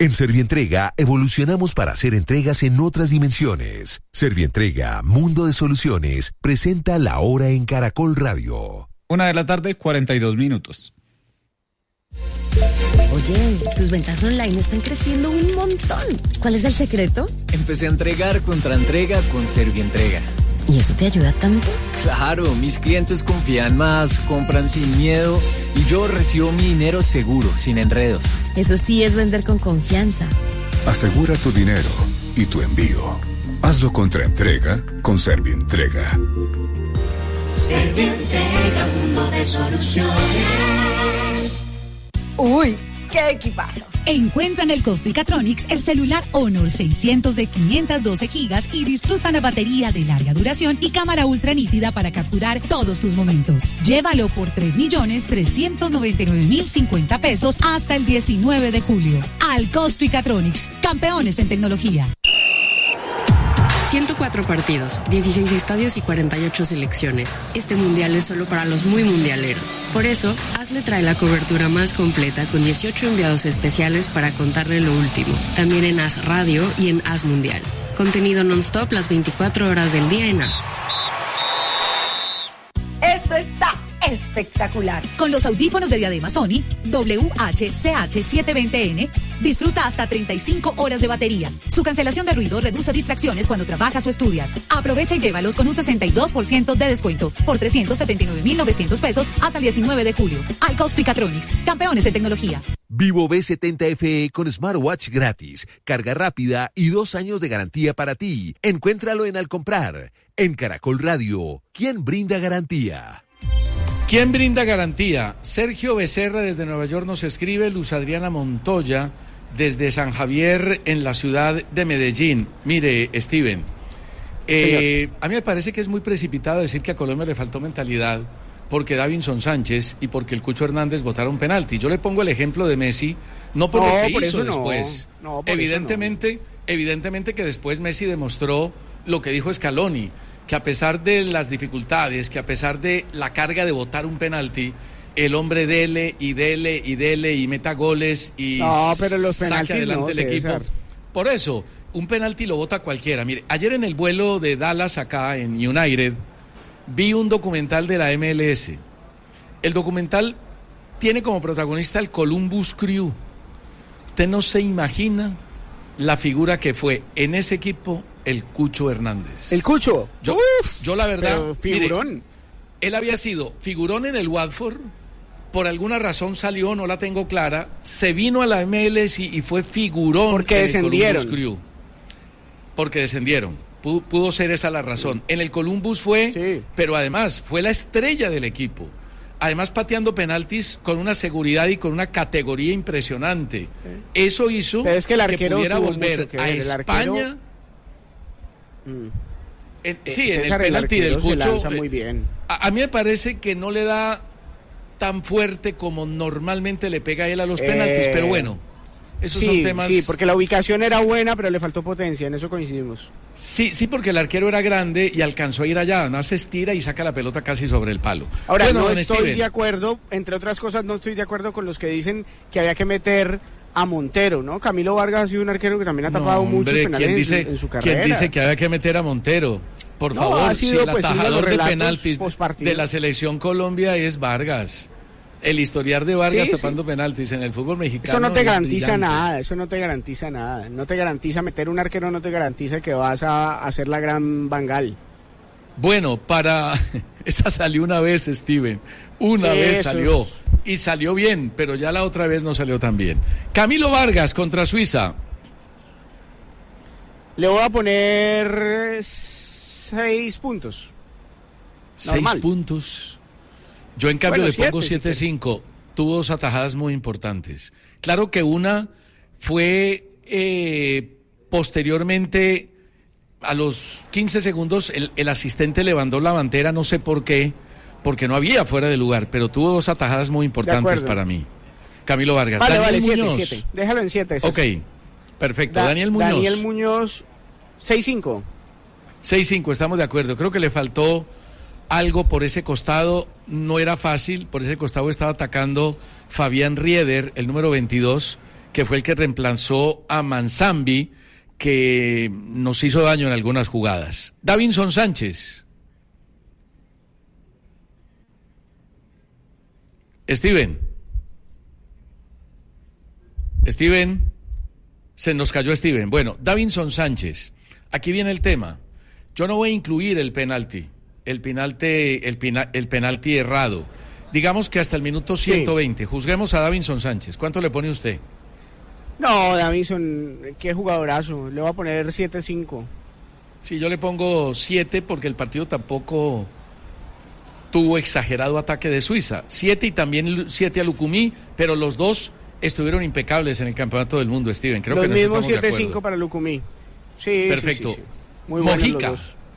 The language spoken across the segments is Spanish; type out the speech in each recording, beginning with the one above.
En Servientrega evolucionamos para hacer entregas en otras dimensiones. Servientrega, Mundo de Soluciones, presenta La Hora en Caracol Radio. 1:42 p.m. Oye, tus ventas online están creciendo un montón. ¿Cuál es el secreto? Empecé a entregar contra entrega con Servientrega. ¿Y eso te ayuda tanto? Claro, mis clientes confían más, compran sin miedo y yo recibo mi dinero seguro, sin enredos. Eso sí es vender con confianza. Asegura tu dinero y tu envío. Hazlo contra entrega con Servientrega. Servientrega, Mundo de Soluciones. ¡Uy! ¡Qué equipazo! Encuentra en el Costo-Icatronics el celular Honor 600 de 512 gigas y disfruta la batería de larga duración y cámara ultra nítida para capturar todos tus momentos. Llévalo por 3.399.050 pesos hasta el 19 de julio. Al Costo-Icatronics, campeones en tecnología. 104 partidos, 16 estadios y 48 selecciones. Este mundial es solo para los muy mundialeros. Por eso, AS le trae la cobertura más completa con 18 enviados especiales para contarle lo último. También en AS Radio y en AS Mundial. Contenido non-stop las 24 horas del día en AS. Esto está espectacular. Con los audífonos de diadema Sony WH-CH720N, disfruta hasta 35 horas de batería. Su cancelación de ruido reduce distracciones cuando trabajas o estudias. Aprovecha y llévalos con un 62% de descuento por 379.900 pesos hasta el 19 de julio. Al Costo-Icatronics, campeones de tecnología. Vivo V70 FE con smartwatch gratis, carga rápida y 2 años de garantía para ti. Encuéntralo en Al Comprar. En Caracol Radio, ¿quién brinda garantía? ¿Quién brinda garantía? Sergio Becerra desde Nueva York nos escribe, Luz Adriana Montoya desde San Javier en la ciudad de Medellín. Mire, Steven, a mí me parece que es muy precipitado decir que a Colombia le faltó mentalidad porque Davinson Sánchez y porque el Cucho Hernández botaron penalti. Yo le pongo el ejemplo de Messi, no por lo que hizo después. Evidentemente que después Messi demostró lo que dijo Scaloni, que a pesar de las dificultades, que a pesar de la carga de botar un penalti, el hombre dele y meta goles y pero los saque adelante el equipo. César. Por eso, un penalti lo bota cualquiera. Mire, ayer en el vuelo de Dallas acá en United, vi un documental de la MLS. El documental tiene como protagonista el Columbus Crew. Usted no se imagina la figura que fue en ese equipo el Cucho Hernández. ¿El Cucho? Yo la verdad, figurón. Mire, él había sido figurón en el Watford, por alguna razón salió, no la tengo clara, se vino a la MLS y fue figurón porque en descendieron. El Columbus Crew. Porque descendieron. Pudo ser esa la razón. En el Columbus fue, pero además fue la estrella del equipo. Además pateando penaltis con una seguridad y con una categoría impresionante. Eso hizo que pudiera volver a España. En el penalti del Cucho. Muy bien. A mí me parece que no le da tan fuerte como normalmente le pega a él a los penaltis, pero bueno, esos son temas. Sí, porque la ubicación era buena, pero le faltó potencia, en eso coincidimos. Sí, porque el arquero era grande y alcanzó a ir allá, además se estira y saca la pelota casi sobre el palo. Ahora, no estoy de acuerdo, entre otras cosas, no estoy de acuerdo con los que dicen que había que meter a Montero, ¿no? Camilo Vargas ha sido un arquero que también ha tapado muchos penales en su carrera. ¿Quién dice que había que meter a Montero? Por favor, si el atajador de penaltis de la selección Colombia es Vargas. El historial de Vargas tapando penaltis en el fútbol mexicano. Eso no te garantiza nada, No te garantiza meter un arquero, no te garantiza que vas a hacer la gran Bangal. Bueno, esa salió una vez, Steven. Una vez salió. Y salió bien, pero ya la otra vez no salió tan bien. Camilo Vargas contra Suiza. Le voy a poner 6 puntos. 6 puntos. Yo en cambio le pongo 7-5. Tuvo 2 atajadas muy importantes. Claro que una fue posteriormente, a los 15 segundos, el asistente levantó la bandera, no sé por qué, porque no había fuera de lugar, pero tuvo 2 atajadas muy importantes para mí. Camilo Vargas. Vale, 7. Déjalo en 7. Ok, perfecto. Daniel Muñoz, 6-5. 6-5, estamos de acuerdo. Creo que le faltó algo por ese costado, no era fácil, por ese costado estaba atacando Fabián Rieder, el número 22, que fue el que reemplazó a Manzambi, que nos hizo daño en algunas jugadas. Davinson Sánchez. Steven, se nos cayó Steven. Bueno, Davinson Sánchez, aquí viene el tema. Yo no voy a incluir el penalti errado. Digamos que hasta el minuto 120. Sí. Juzguemos a Davinson Sánchez. ¿Cuánto le pone usted? No, Davinson, qué jugadorazo. Le voy a poner 7-5. Sí, yo le pongo 7 porque el partido tampoco tuvo exagerado ataque de Suiza. 7 y también 7 a Lucumí, pero los dos estuvieron impecables en el Campeonato del Mundo, Steven. Creo los que nos mismos estamos 7-5 para Lucumí. Sí, perfecto. Sí. Muy Mojica.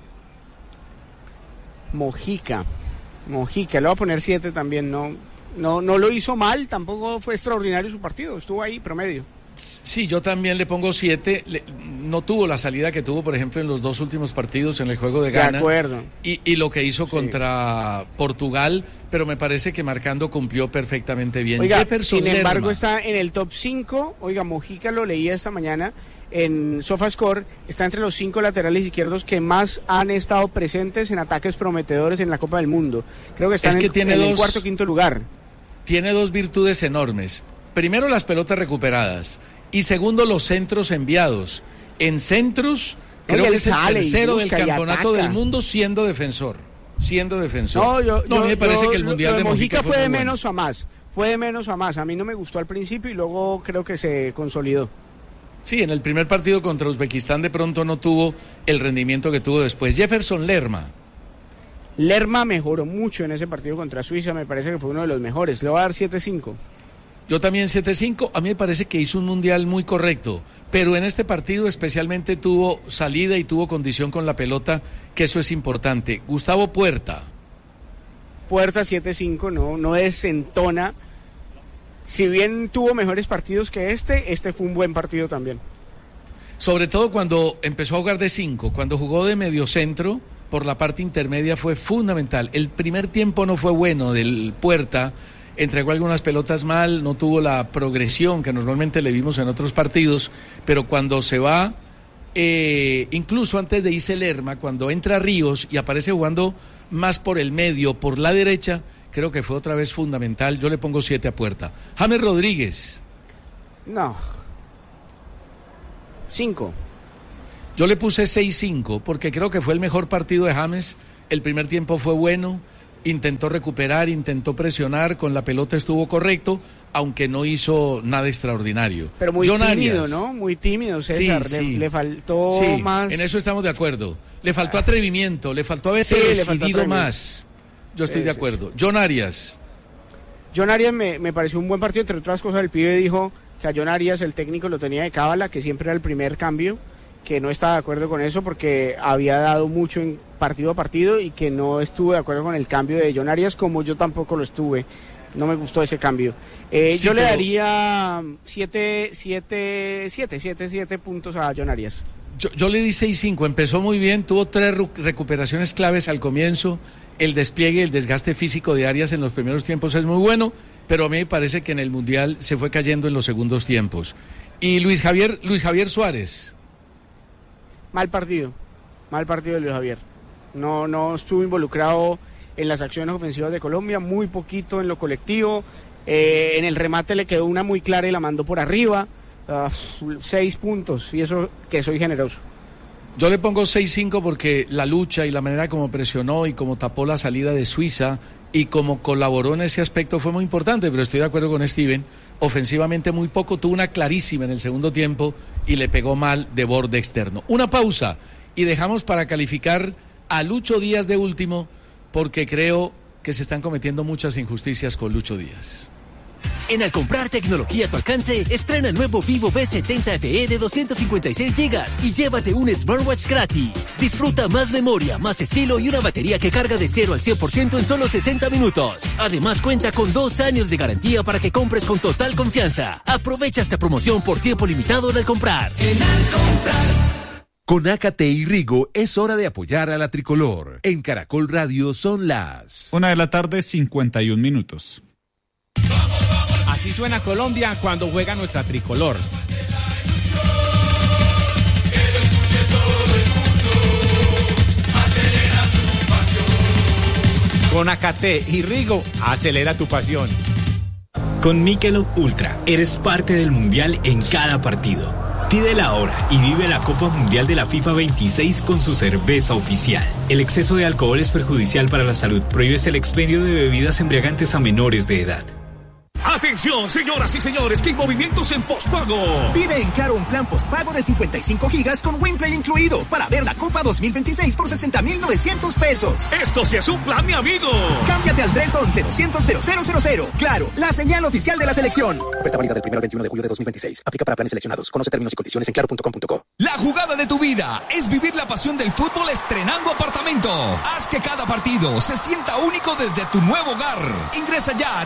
Mojica, le voy a poner 7 también. No lo hizo mal, tampoco fue extraordinario su partido, estuvo ahí promedio. Sí, yo también le pongo 7. No tuvo la salida que tuvo, por ejemplo, en los 2 últimos partidos en el juego de Ghana. De acuerdo. Y lo que hizo contra Portugal, pero me parece que marcando cumplió perfectamente bien. Oiga, sin embargo, está en el top 5. Oiga, Mojica lo leía esta mañana en SofaScore, está entre los 5 laterales izquierdos que más han estado presentes en ataques prometedores en la Copa del Mundo. Creo que está en el cuarto o quinto lugar. Tiene 2 virtudes enormes. Primero, las pelotas recuperadas. Y segundo, los centros enviados. En centros, creo que es el tercero del campeonato del mundo siendo defensor. No, a mí me parece que el Mundial de Mojica fue de menos a más. Fue de menos a más. A mí no me gustó al principio y luego creo que se consolidó. Sí, en el primer partido contra Uzbekistán de pronto no tuvo el rendimiento que tuvo después. Jefferson Lerma. Lerma mejoró mucho en ese partido contra Suiza, me parece que fue uno de los mejores. Le voy a dar 7-5. Yo también 7-5, a mí me parece que hizo un mundial muy correcto, pero en este partido especialmente tuvo salida y tuvo condición con la pelota, que eso es importante. Gustavo Puerta. Puerta 7-5, no desentona. Si bien tuvo mejores partidos que este fue un buen partido también. Sobre todo cuando empezó a jugar de 5, cuando jugó de mediocentro, por la parte intermedia fue fundamental. El primer tiempo no fue bueno del Puerta, entregó algunas pelotas mal, no tuvo la progresión que normalmente le vimos en otros partidos, pero cuando se va, incluso antes de irse Lerma, cuando entra Ríos y aparece jugando más por el medio, por la derecha, creo que fue otra vez fundamental. Yo le pongo 7 a Puerta. James Rodríguez. No. 5. Yo le puse 6-5 porque creo que fue el mejor partido de James. El primer tiempo fue bueno, intentó recuperar, intentó presionar, con la pelota estuvo correcto, aunque no hizo nada extraordinario. Pero muy tímido, Arias, ¿no? Muy tímido, César. Sí. Le faltó más. En eso estamos de acuerdo. Le faltó atrevimiento, le faltó haberse decidido más. Yo estoy de acuerdo. John Arias. John Arias me pareció un buen partido, entre otras cosas el pibe dijo que a John Arias el técnico lo tenía de cábala, que siempre era el primer cambio, que no estaba de acuerdo con eso porque había dado mucho en partido a partido y que no estuvo de acuerdo con el cambio de John Arias, como yo tampoco lo estuve. No me gustó ese cambio. Yo le daría 7 puntos a John Arias. Yo le di 6-5, empezó muy bien, tuvo 3 recuperaciones claves al comienzo. El despliegue, el desgaste físico de Arias en los primeros tiempos es muy bueno, pero a mí me parece que en el Mundial se fue cayendo en los segundos tiempos. Y Luis Javier Suárez. Mal partido de Luis Javier. No estuvo involucrado en las acciones ofensivas de Colombia, muy poquito en lo colectivo. En el remate le quedó una muy clara y la mandó por arriba. 6 puntos, y eso que soy generoso. Yo le pongo 6-5 porque la lucha y la manera como presionó y como tapó la salida de Suiza y como colaboró en ese aspecto fue muy importante, pero estoy de acuerdo con Steven, ofensivamente muy poco, tuvo una clarísima en el segundo tiempo y le pegó mal de borde externo. Una pausa y dejamos para calificar a Lucho Díaz de último, porque creo que se están cometiendo muchas injusticias con Lucho Díaz. En Al Comprar Tecnología a tu alcance, estrena el nuevo Vivo V70 FE de 256 GB y llévate un smartwatch gratis. Disfruta más memoria, más estilo y una batería que carga de 0 al 100% en solo 60 minutos. Además cuenta con 2 años de garantía para que compres con total confianza. Aprovecha esta promoción por tiempo limitado en Al Comprar. En Al Comprar. Con Ácate y Rigo es hora de apoyar a la tricolor. En Caracol Radio son las 1:51 p.m. Así suena Colombia cuando juega nuestra tricolor. Con Acate y Rigo, acelera tu pasión. Con Michelob Ultra, eres parte del Mundial en cada partido. Pídela ahora y vive la Copa Mundial de la FIFA 26 con su cerveza oficial. El exceso de alcohol es perjudicial para la salud. Prohíbes el expendio de bebidas embriagantes a menores de edad. Atención, señoras y señores, que hay movimientos en postpago. Pide en Claro un plan postpago de 55 gigas con WinPlay incluido para ver la Copa 2026 por 60,900 pesos. Esto sí es un plan, mi amigo. Cámbiate al 311-200-0000. Claro, la señal oficial de la selección. Oferta válida del 1 al 21 de julio de 2026. Aplica para planes seleccionados. Conoce términos y condiciones en claro.com.co. La jugada de tu vida es vivir la pasión del fútbol estrenando apartamento. Haz que cada partido se sienta único desde tu nuevo hogar. Ingresa ya a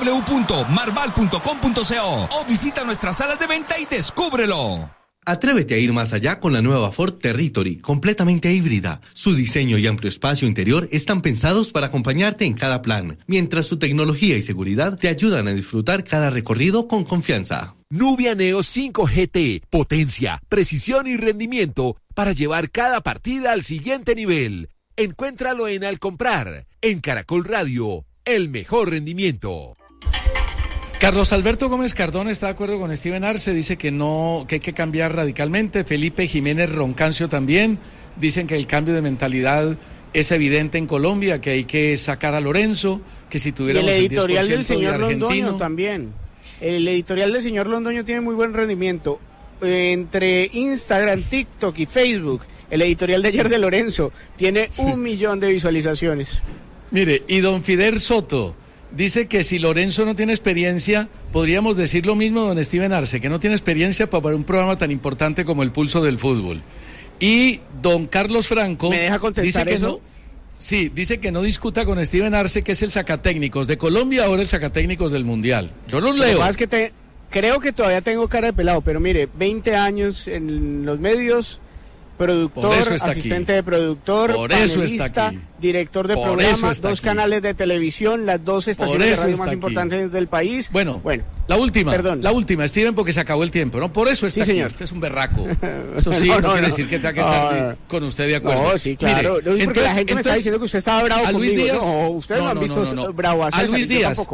www.marval.com.co o visita nuestras salas de venta y descúbrelo. Atrévete a ir más allá con la nueva Ford Territory, completamente híbrida. Su diseño y amplio espacio interior están pensados para acompañarte en cada plan, mientras su tecnología y seguridad te ayudan a disfrutar cada recorrido con confianza. Nubia Neo 5 GT, potencia, precisión y rendimiento para llevar cada partida al siguiente nivel. Encuéntralo en Al Comprar, en Caracol Radio, el mejor rendimiento. Carlos Alberto Gómez Cardona está de acuerdo con Steven Arce, dice que hay que cambiar radicalmente. Felipe Jiménez Roncancio también, dicen que el cambio de mentalidad es evidente en Colombia, que hay que sacar a Lorenzo, que si tuviéramos el editorial del señor de argentino, Londoño también. El editorial del señor Londoño tiene muy buen rendimiento. Entre Instagram, TikTok y Facebook, el editorial de ayer de Lorenzo tiene 1 millón de visualizaciones. Mire, y don Fidel Soto dice que si Lorenzo no tiene experiencia, podríamos decir lo mismo don Steven Arce, que no tiene experiencia para un programa tan importante como El Pulso del Fútbol. Y don Carlos Franco ¿me deja contestar dice que eso? Dice que no discuta con Steven Arce, que es el sacatécnicos de Colombia, ahora el sacatécnicos del Mundial. Yo los leo. Lo que pasa es que creo que todavía tengo cara de pelado, pero mire, 20 años en los medios, productor, asistente de productor, panelista, director de programa, 2 canales de televisión, las 2 estaciones de radio más importantes del país. Bueno, la última, Steven, porque se acabó el tiempo, ¿no? Por eso está aquí. Señor. Usted es un berraco. Eso sí, no quiere decir que tenga que estar con usted de acuerdo. No, sí, claro. Mire, porque la gente me está diciendo que usted estaba bravo a Luis conmigo. Díaz, no, ustedes no han visto bravo a César, Luis Díaz,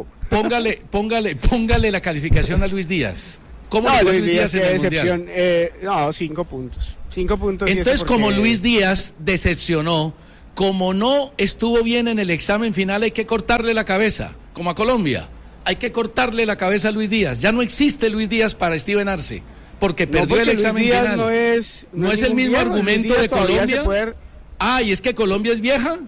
póngale la calificación a Luis Díaz. ¿Cómo le fue Luis Díaz en el Mundial? 5 puntos. 5 puntos. Entonces, como Luis Díaz decepcionó, como no estuvo bien en el examen final, hay que cortarle la cabeza, como a Colombia. Hay que cortarle la cabeza a Luis Díaz. Ya no existe Luis Díaz para Steven Arce, porque perdió el examen final. No es el mismo argumento de Colombia. Y es que Colombia es vieja.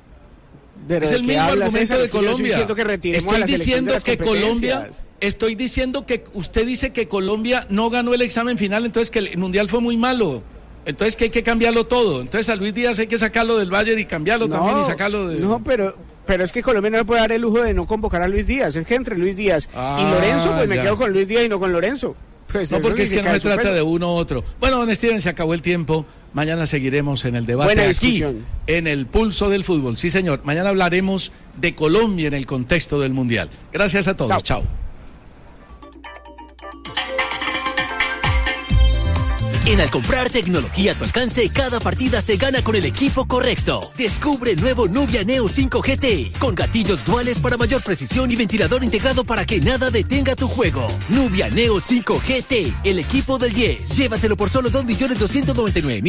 Es el mismo argumento de Colombia. Estoy diciendo que Colombia... Estoy diciendo que usted dice que Colombia no ganó el examen final, entonces que el Mundial fue muy malo. Entonces que hay que cambiarlo todo. Entonces a Luis Díaz hay que sacarlo del Bayern y cambiarlo también y sacarlo de... No, pero es que Colombia no le puede dar el lujo de no convocar a Luis Díaz. Es que entre Luis Díaz y Lorenzo, pues me quedo con Luis Díaz y no con Lorenzo. Pues no, porque es que no se trata de uno u otro. Bueno, don Steven, se acabó el tiempo. Mañana seguiremos en el debate aquí, en el Pulso del Fútbol. Sí, señor. Mañana hablaremos de Colombia en el contexto del Mundial. Gracias a todos. Chao. En Al Comprar tecnología a tu alcance, cada partida se gana con el equipo correcto. Descubre el nuevo Nubia Neo 5 GT, con gatillos duales para mayor precisión y ventilador integrado para que nada detenga tu juego. Nubia Neo 5 GT, el equipo del Yes. Llévatelo por solo 2.299.000